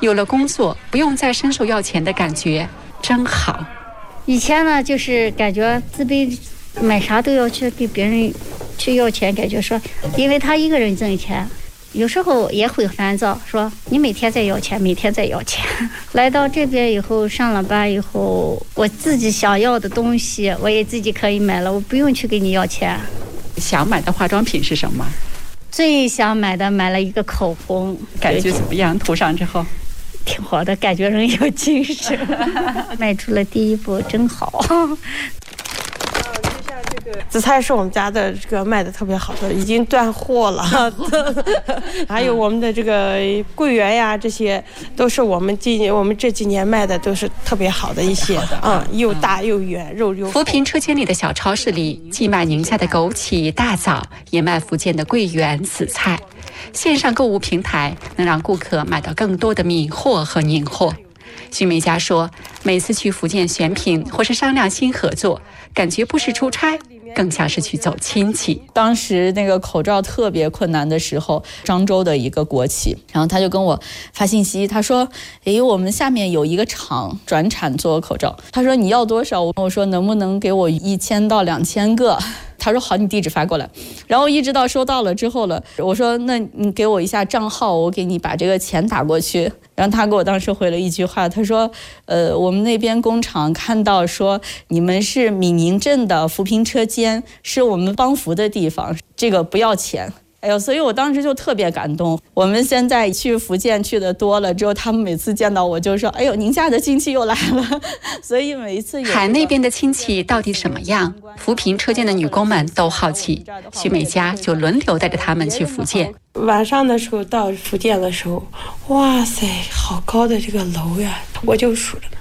有了工作，不用再伸手要钱的感觉真好。 以前呢，就是感觉自卑，买啥都要去给别人去要钱，感觉说，因为他一个人挣钱，有时候也会烦躁，说你每天在要钱，每天在要钱。来到这边以后，上了班以后，我自己想要的东西，我也自己可以买了，我不用去给你要钱。 想买的化妆品是什么？ 最想买了一个口红， 感觉怎么样？涂上之后挺好的，感觉人有精神。迈出了第一步，真好。 紫菜是我们家的这个卖的特别好的，已经断货了。还有我们的这个桂圆呀，这些都是我们这几年卖的都是特别好的一些，又大又圆，肉又。 扶贫车间里的小超市里，既卖宁夏的枸杞、大枣，也卖福建的桂圆、紫菜。线上购物平台能让顾客买到更多的米货和宁货。徐美佳说，每次去福建选品或是商量新合作，感觉不是出差，更像是去走亲戚。 当时那个口罩特别困难的时候，漳州的一个国企，然后他就跟我发信息，他说我们下面有一个厂转产做口罩，他说你要多少？我说能不能给我1000到2000个？他说好，你地址发过来。然后一直到收到了之后了，我说那你给我一下账号，我给你把这个钱打过去。然后他给我当时回了一句话，他说我们那边工厂看到说你们是闽宁镇的扶贫车间，是我们帮扶的地方，这个不要钱。哎呦，所以我当时就特别感动。我们现在去福建去的多了之后，他们每次见到我就说哎呦，宁夏的亲戚又来了。所以每一次海那边的亲戚到底什么样，扶贫车间的女工们都好奇。徐美佳就轮流带着他们去福建。 晚上的时候到福建的时候，哇塞，好高的这个楼呀，我就数着呢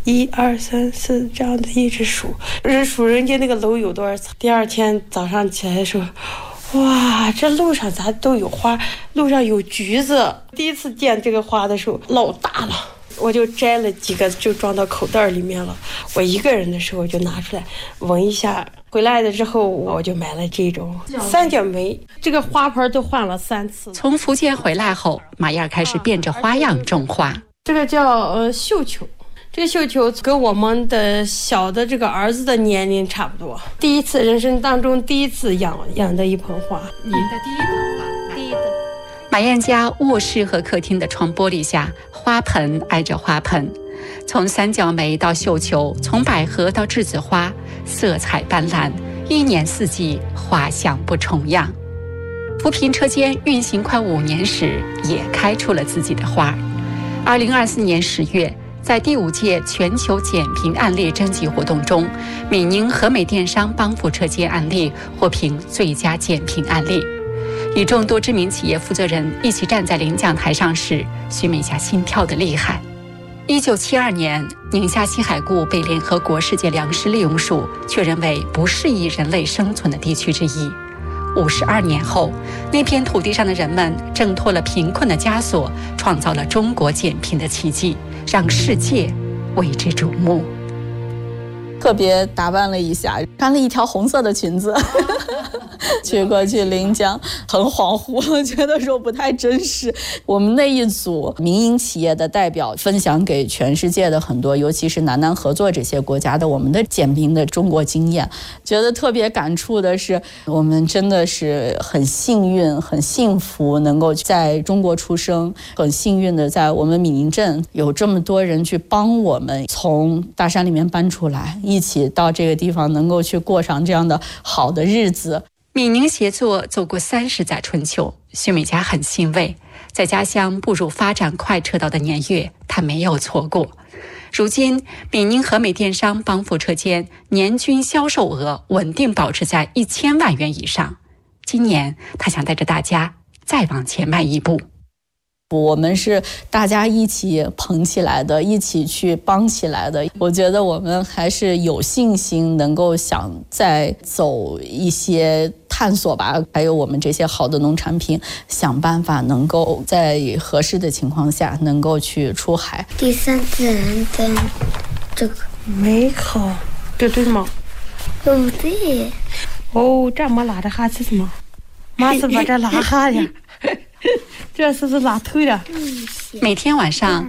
，1、2、3、4这样的一直数人家那个楼有多少层。第二天早上起来的时候，哇，这路上咱都有花，路上有橘子。第一次见这个花的时候老大了，我就摘了几个就装到口袋里面了。我一个人的时候就拿出来闻一下，回来的之后我就买了这种三角梅，这个花盆都换了3次。 从福建回来后，马燕开始变着花样种花。 这个叫绣球，这个绣球跟我们的小的这个儿子的年龄差不多。人生当中第一次养的一盆花。 您的第一盆花？第一盆。马燕家卧室和客厅的窗玻璃下，花盆挨着花盆，从三角梅到绣球，从百合到栀子花，色彩斑斓，一年四季花香不重样。扶贫车间运行快5年时，也开出了自己的花。2024年10月，在第5届全球减贫案例征集活动中，闽宁和美电商帮扶车间案例获评最佳减贫案例。与众多知名企业负责人一起站在领奖台上时，徐美佳心跳得厉害。1972年，宁夏西海固被联合国世界粮食利用署确认为不适宜人类生存的地区之一。52年后，那片土地上的人们挣脱了贫困的枷锁，创造了中国减贫的奇迹，让世界为之瞩目。 特别打扮了一下，穿了一条红色的裙子去过去领奖，很恍惚，觉得说不太真实。我们那一组民营企业的代表分享给全世界的很多，尤其是南合作这些国家的我们的减贫的中国经验，觉得特别感触的是，我们真的是很幸运很幸福能够在中国出生，很幸运的在我们闽宁镇有这么多人去帮我们从大山里面搬出来，一起到这个地方能够去过上这样的好的日子。 闽宁协作走过30载春秋，徐美佳很欣慰，在家乡步入发展快车道的年月，她没有错过。如今，闽宁和美电商帮扶车间年均销售额稳定保持在1000万元以上。今年，她想带着大家再往前迈一步。 我们是大家一起捧起来的，一起去帮起来的。我觉得我们还是有信心能够想再走一些探索吧，还有我们这些好的农产品，想办法能够在合适的情况下能够去出海。 第3自然的这个没好，这对吗？ 不对。 哦，这么拉的哈是什么？妈是把这拉哈呀。这是不是拉头的？ 每天晚上